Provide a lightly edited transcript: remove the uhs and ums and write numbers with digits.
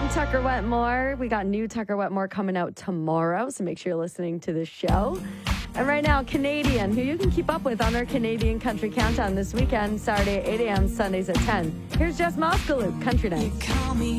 Tucker Wetmore. We got new Tucker Wetmore coming out tomorrow, so make sure you're listening to this show. And right now, Canadian, who you can keep up with on our Canadian Country Countdown this weekend, Saturday at 8 a.m., Sundays at 10. Here's Jess Moskaloop, Country Night.